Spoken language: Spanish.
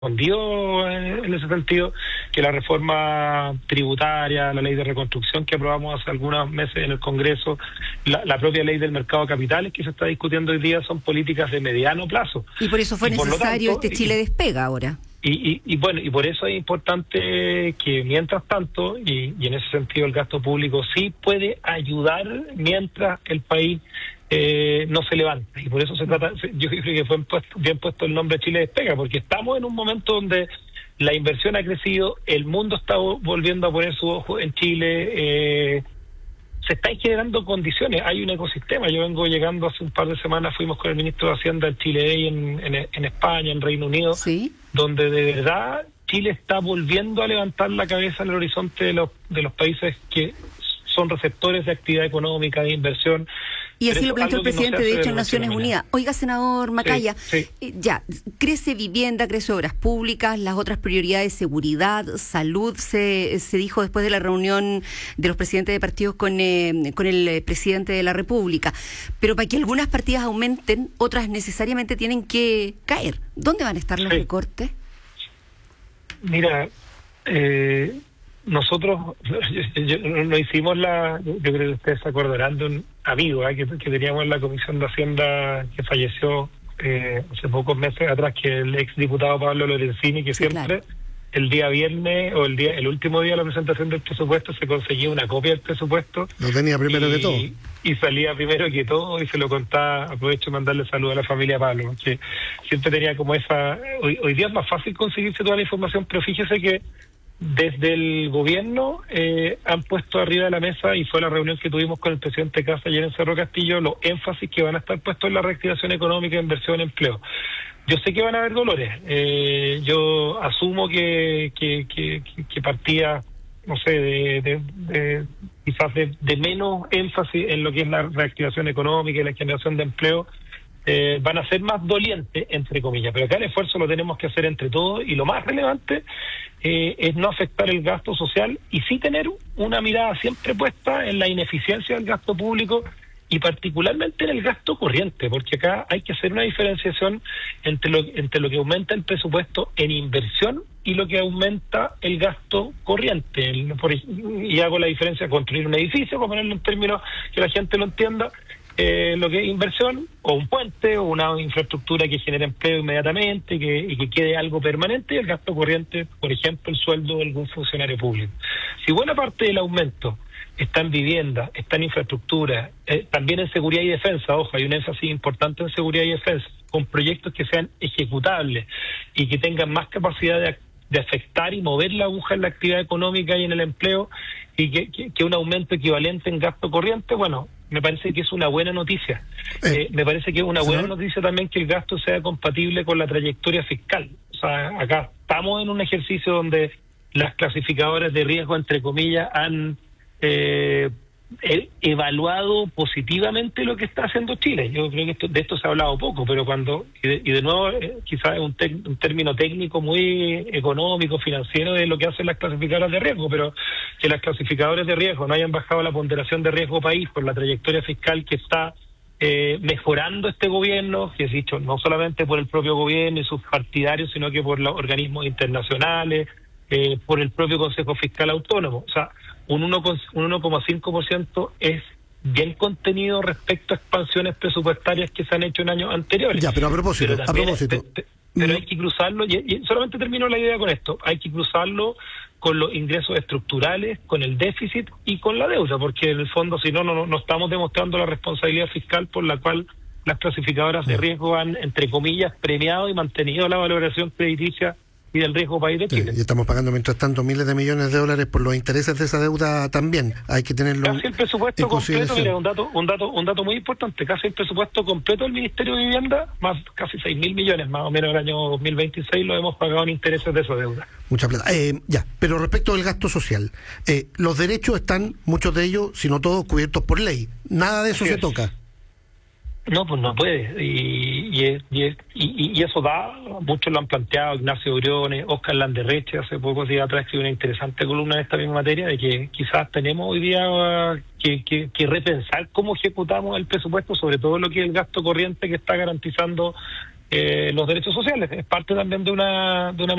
respondió en ese sentido, que la reforma tributaria, la ley de reconstrucción que aprobamos hace algunos meses en el Congreso, la propia ley del mercado de capitales que se está discutiendo hoy día son políticas de mediano plazo. Y por eso fue Y por lo necesario tanto, Chile Despega ahora. Y bueno, y por eso es importante que mientras tanto, y en ese sentido el gasto público sí puede ayudar mientras el país no se levanta. Y por eso se trata, yo creo que fue bien puesto el nombre Chile Despega, porque estamos en un momento donde la inversión ha crecido, el mundo está volviendo a poner su ojo en Chile, se están generando condiciones, hay un ecosistema. Yo vengo llegando hace un par de semanas, fuimos con el ministro de Hacienda en Chile Day en España, en Reino Unido, ¿Sí? donde de verdad Chile está volviendo a levantar la cabeza en el horizonte de los países que son receptores de actividad económica, de inversión. Y así lo planteó el presidente de hecho en Naciones Unidas. Oiga, senador Macaya, sí. Ya, crece vivienda, crece obras públicas, las otras prioridades, seguridad, salud, se dijo después de la reunión de los presidentes de partidos con el presidente de la República. Pero para que algunas partidas aumenten, otras necesariamente tienen que caer. ¿Dónde van a estar los recortes? Mira, nosotros no hicimos yo creo que ustedes se acordarán de un amigo que teníamos en la Comisión de Hacienda que falleció hace pocos meses atrás, que el ex diputado Pablo Lorenzini, que sí, siempre claro, el día viernes o el último día de la presentación del presupuesto se conseguía una copia del presupuesto. Lo tenía primero que todo. Y salía primero que todo y se lo contaba. Aprovecho de mandarle saludos a la familia Pablo, que siempre tenía como esa... Hoy día es más fácil conseguirse toda la información, pero fíjese que desde el gobierno han puesto arriba de la mesa, y fue la reunión que tuvimos con el presidente Kast ayer en Cerro Castillo, los énfasis que van a estar puestos en la reactivación económica, inversión, empleo. Yo sé que van a haber dolores. Yo asumo que partía, no sé, quizás de menos énfasis en lo que es la reactivación económica y la generación de empleo, van a ser más dolientes, entre comillas, pero acá el esfuerzo lo tenemos que hacer entre todos, y lo más relevante es no afectar el gasto social y sí tener una mirada siempre puesta en la ineficiencia del gasto público y particularmente en el gasto corriente, porque acá hay que hacer una diferenciación entre lo que aumenta el presupuesto en inversión y lo que aumenta el gasto corriente. Y hago la diferencia: construir un edificio, para ponerlo en términos que la gente lo entienda, lo que es inversión, o un puente, o una infraestructura que genere empleo inmediatamente y que quede algo permanente, y el gasto corriente, por ejemplo, el sueldo de algún funcionario público. Si buena parte del aumento está en vivienda, está en infraestructura, también en seguridad y defensa, ojo, hay un énfasis importante en seguridad y defensa, con proyectos que sean ejecutables y que tengan más capacidad de afectar y mover la aguja en la actividad económica y en el empleo, y que un aumento equivalente en gasto corriente, bueno, me parece que es una buena noticia. Me parece que es una buena noticia también que el gasto sea compatible con la trayectoria fiscal. O sea, acá estamos en un ejercicio donde las clasificadoras de riesgo, entre comillas, han evaluado positivamente lo que está haciendo Chile. Yo creo que de esto se ha hablado poco, pero y de nuevo, quizás es un término técnico muy económico, financiero, de lo que hacen las clasificadoras de riesgo, pero que las clasificadoras de riesgo no hayan bajado la ponderación de riesgo país por la trayectoria fiscal que está mejorando este gobierno, que es dicho no solamente por el propio gobierno y sus partidarios, sino que por los organismos internacionales, por el propio Consejo Fiscal Autónomo. O sea, un 1,5% es bien contenido respecto a expansiones presupuestarias que se han hecho en años anteriores. Ya, pero a propósito. Pero hay que cruzarlo, y solamente termino la idea con esto, hay que cruzarlo con los ingresos estructurales, con el déficit y con la deuda, porque en el fondo, si no estamos demostrando la responsabilidad fiscal por la cual las clasificadoras de riesgo han, entre comillas, premiado y mantenido la valoración crediticia y del riesgo país de Chile. Y estamos pagando mientras tanto miles de millones de dólares por los intereses de esa deuda también. Hay que tenerlo casi el presupuesto completo, mira, un dato muy importante, casi el presupuesto completo del Ministerio de Vivienda, más casi 6.000 millones, más o menos el año 2026 lo hemos pagado en intereses de esa deuda. Mucha plata. Pero respecto del gasto social, los derechos están, muchos de ellos, si no todos, cubiertos por ley. Nada de eso se toca. No, pues no puede, y eso da, muchos lo han planteado, Ignacio Briones, Óscar Landerreche, hace pocos días atrás escribió una interesante columna en esta misma materia, de que quizás tenemos hoy día que repensar cómo ejecutamos el presupuesto, sobre todo lo que es el gasto corriente, que está garantizando los derechos sociales. Es parte también de una